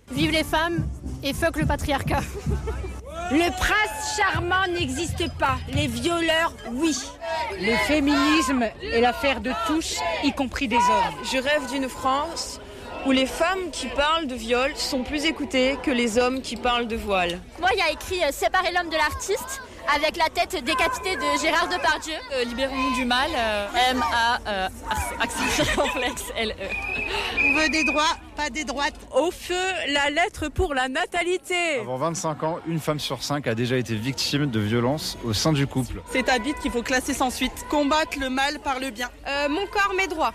Vive les femmes et fuck le patriarcat. Le prince charmant n'existe pas, les violeurs, oui. Le féminisme est l'affaire de tous, y compris des hommes. Je rêve d'une France où les femmes qui parlent de viol sont plus écoutées que les hommes qui parlent de voile. Moi, il y a écrit « Séparer l'homme de l'artiste » avec la tête décapitée de Gérard Depardieu. Libérons-nous du mal, M-A, accent circonflexe, L-E. On veut des droits, pas des droites. Au feu, la lettre pour la natalité. Avant 25 ans, une femme sur 5 a déjà été victime de violences au sein du couple. C'est un bit qu'il faut classer sans suite. Combattre le mal par le bien. Mon corps, mes droits.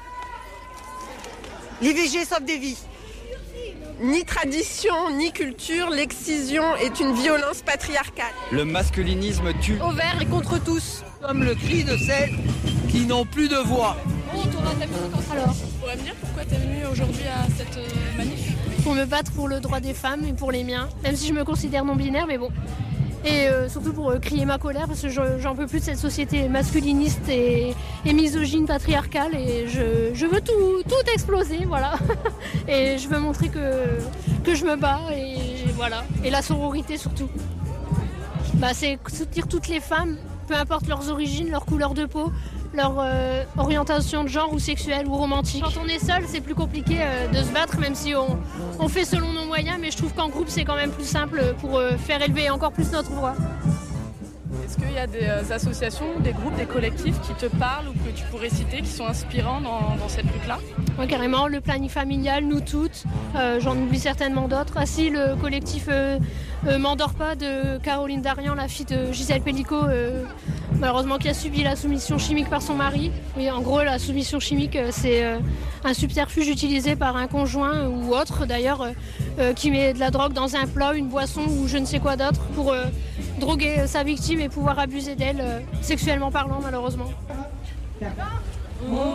L'IVG sauve des vies. Ni tradition, ni culture, l'excision est une violence patriarcale. Le masculinisme tue. Au vert et contre tous. Comme le cri de celles qui n'ont plus de voix. Alors, Tu pourrais me dire pourquoi tu es venu aujourd'hui à cette manif ? pour me battre pour le droit des femmes et pour les miens, même si je me considère non-binaire, mais bon. Et surtout pour crier ma colère, parce que j'en peux plus de cette société masculiniste et misogyne, patriarcale, et je veux tout exploser, voilà. Et je veux montrer que je me bats, et voilà. Et la sororité surtout. C'est soutenir toutes les femmes, peu importe leurs origines, leur couleur de peau, leur orientation de genre ou sexuelle ou romantique. Quand on est seul, c'est plus compliqué de se battre, même si on fait selon nos moyens, mais je trouve qu'en groupe, c'est quand même plus simple pour faire élever encore plus notre voix. Est-ce qu'il y a des associations, des groupes, des collectifs qui te parlent ou que tu pourrais citer, qui sont inspirants dans cette lutte-là ? Ouais, carrément, le planning familial, nous toutes, j'en oublie certainement d'autres. Ah si, le collectif M'endors pas de Caroline Darian, la fille de Gisèle Pellicot, malheureusement qui a subi la soumission chimique par son mari. Oui, en gros, la soumission chimique, c'est un subterfuge utilisé par un conjoint ou autre d'ailleurs, qui met de la drogue dans un plat, une boisson ou je ne sais quoi d'autre pour droguer sa victime et pouvoir abuser d'elle, sexuellement parlant malheureusement.